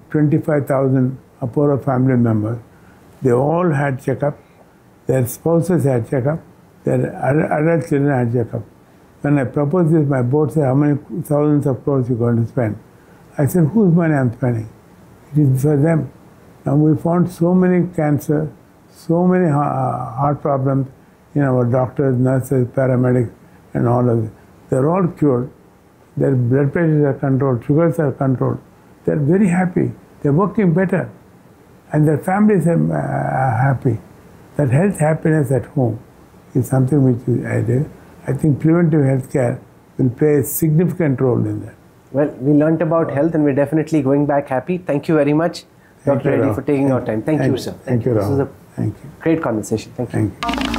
25,000 poorer family members. They all had checkup. Their spouses had checkup. Their adult children had checkup. When I proposed this, my board said, how many thousands of crores you going to spend? I said, whose money I'm spending? It is for them. Now we found so many cancer, so many heart problems in our doctors, nurses, paramedics, and all of them. They're all cured. Their blood pressures are controlled, sugars are controlled. They're very happy. They're working better. And their families are happy. That health happiness at home is something which I do. I think preventive health care will play a significant role in that. Well, we learnt about health and we're definitely going back happy. Thank you very much, Dr. Reddy, for taking our time. Thank you, sir. Thank you, Rahul. This was a great conversation. Thank you.